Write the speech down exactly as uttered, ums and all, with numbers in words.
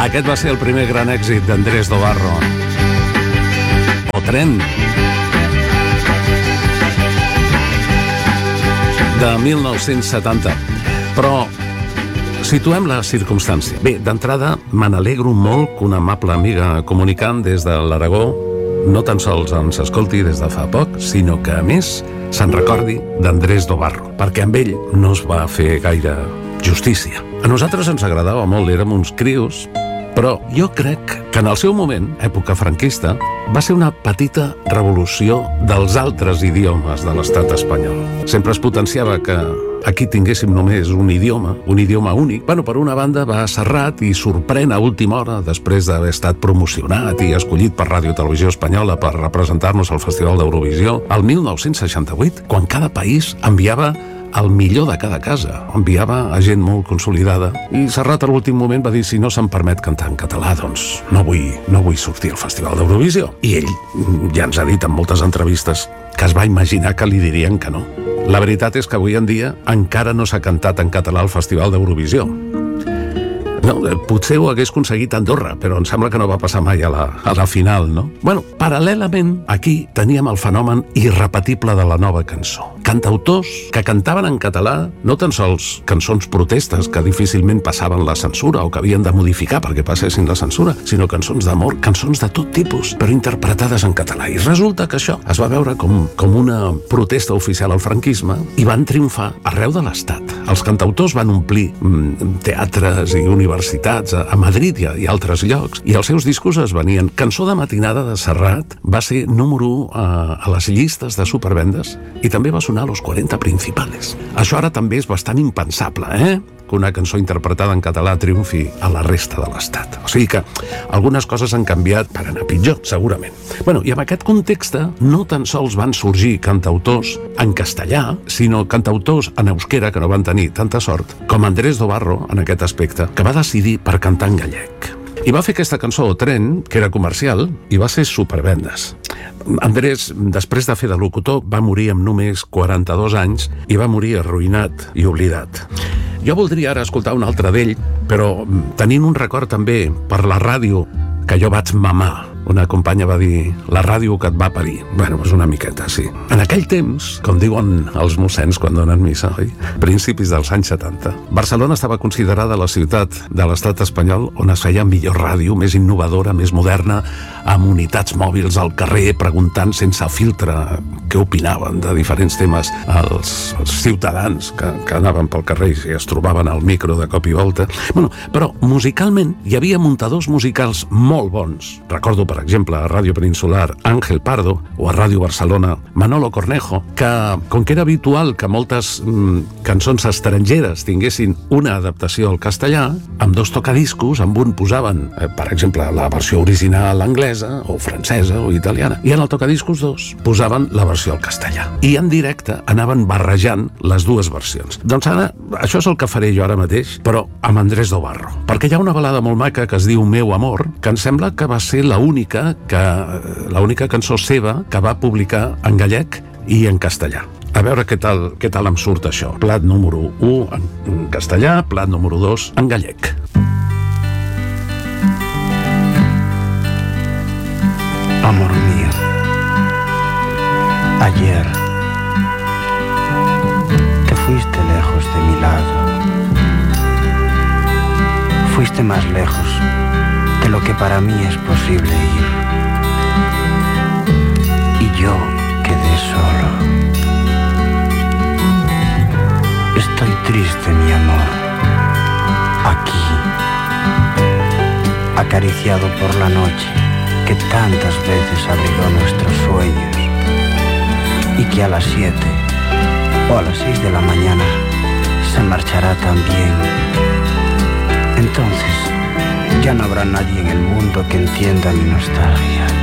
Aquest va ser el primer gran èxit d'Andrés Dobarro. O Tren, de mil nou-cents setanta. Però situem la circumstància. Bé, d'entrada, me n'alegro molt que una amable amiga comunicant des de l'Aragó no tan sols ens escolti des de fa poc, sinó que, a més, se'n recordi d'Andrés Dobarro, perquè amb ell no es va fer gaire justícia. A nosaltres ens agradava molt, érem uns crios, però jo crec que en el seu moment, època franquista, va ser una petita revolució dels altres idiomes de l'estat espanyol. Sempre es potenciava que aquí tinguéssim només un idioma, un idioma únic. Bueno, per una banda va a Serrat i sorprèn a última hora, després d'haver estat promocionat i escollit per Ràdio Televisió Espanyola per representar-nos al Festival d'Eurovisió, el mil nou-cents seixanta-vuit, quan cada país enviava el millor de cada casa, enviava a gent molt consolidada, i Serrat a l'últim moment va dir: si no se'm permet cantar en català, doncs no vull, no vull sortir al Festival d'Eurovisió. I ell ja ens ha dit en moltes entrevistes que es va imaginar que li dirien que no. La veritat és que avui en dia encara no s'ha cantat en català al Festival d'Eurovisió. No, potser ho hagués aconseguit a Andorra, però em sembla que no va passar mai a la, a la final, no? Bueno, paral·lelament, aquí teníem el fenomen irrepetible de la nova cançó. Cantautors que cantaven en català, no tan sols cançons protestes que difícilment passaven la censura o que havien de modificar perquè passessin la censura, sinó cançons d'amor, cançons de tot tipus, però interpretades en català. I resulta que això es va veure com, com una protesta oficial al franquisme i van triomfar arreu de l'Estat. Els cantautors van omplir mm, teatres i universitats a, a Madrid i a, i altres llocs, i els seus discos es venien. Cançó de matinada de Serrat va ser número u a, a les llistes de supervendes i també va sonar a los quaranta principales. Això ara també és bastant impensable, eh? Que una cançó interpretada en català triomfi a la resta de l'Estat. O sigui que algunes coses han canviat per anar pitjor, segurament. Bueno, i en aquest context no tan sols van sorgir cantautors en castellà, sinó cantautors en euskera que no van tenir tanta sort, com Andrés Dobarro, en aquest aspecte, que va decidir per cantar en gallec. I va fer aquesta cançó, Tren, que era comercial, i va ser supervendes. Andrés, després de fer de locutor, va morir amb només quaranta-dos anys i va morir arruïnat i oblidat. Jo voldria ara escoltar un altre d'ell, però tenint un record també per la ràdio que jo vaig mamar. Una companya va dir: la ràdio que et va parir. Bueno, és una miqueta, sí. En aquell temps, com diuen els mossens quan donen missa, oi? Principis dels anys setanta, Barcelona estava considerada la ciutat de l'estat espanyol on es feia millor ràdio, més innovadora, més moderna, amb unitats mòbils al carrer, preguntant sense filtre què opinaven de diferents temes als, als ciutadans que, que anaven pel carrer i es trobaven al micro de cop i volta. Bueno, però musicalment hi havia muntadors musicals molt bons. Recordo, per exemple, a Ràdio Peninsular Ángel Pardo o a Ràdio Barcelona Manolo Cornejo, que, com que era habitual que moltes mm, cançons estrangeres tinguessin una adaptació al castellà, amb dos tocadiscos, amb un posaven, eh, per exemple, la versió original anglesa o francesa o italiana, i en el tocadiscos dos posaven la versió al castellà. I en directe anaven barrejant les dues versions. Doncs ara, això és el que faré jo ara mateix, però amb Andrés Dobarro, perquè hi ha una balada molt maca que es diu Meu amor, que em sembla que va ser l'única que l'única cançó seva que va publicar en gallec i en castellà. A veure què tal, què tal em surt això. Plat número u en castellà, plat número dos en gallec. Amor mío, ayer te fuiste lejos de mi lado. Fuiste más lejos de lo que para mí es posible ir. Y yo quedé solo. Estoy triste, mi amor, aquí, acariciado por la noche que tantas veces abrigó nuestros sueños y que a las siete o a las seis de la mañana se marchará también. Entonces ya no habrá nadie en el mundo que entienda mi nostalgia.